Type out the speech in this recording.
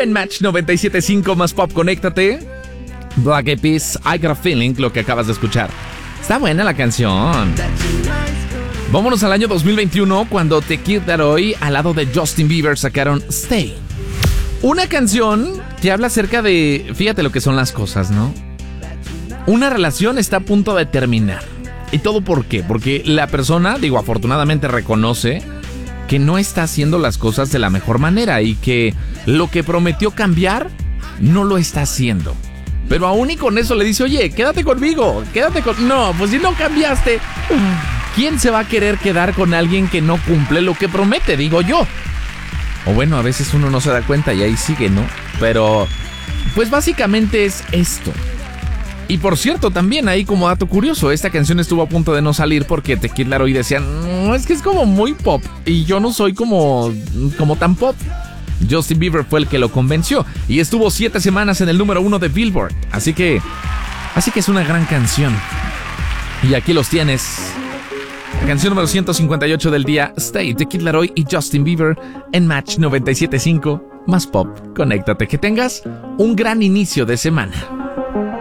en Match 97.5 más pop, conéctate. Black Eyed Peas, I Got a Feeling, lo que acabas de escuchar. Está buena la canción. Vámonos al año 2021, cuando The Kid Laroi al lado de Justin Bieber sacaron Stay. Una canción que habla acerca de... Fíjate lo que son las cosas, ¿no? Una relación está a punto de terminar. ¿Y todo por qué? Porque la persona, afortunadamente reconoce que no está haciendo las cosas de la mejor manera y que lo que prometió cambiar no lo está haciendo. Pero aún y con eso le dice, oye, quédate conmigo, No, pues si no cambiaste, ¿quién se va a querer quedar con alguien que no cumple lo que promete? Digo yo. O bueno, a veces uno no se da cuenta y ahí sigue, ¿no? Pero, pues básicamente es esto. Y por cierto, también ahí como dato curioso, esta canción estuvo a punto de no salir porque The Kid Laroi decía, no, es que es como muy pop y yo no soy como tan pop. Justin Bieber fue el que lo convenció y estuvo 7 semanas en el número 1 de Billboard. Así que es una gran canción. Y aquí los tienes. La canción número 158 del día, Stay, The Kid Laroi y Justin Bieber en Match 97.5 más pop. Conéctate, que tengas un gran inicio de semana.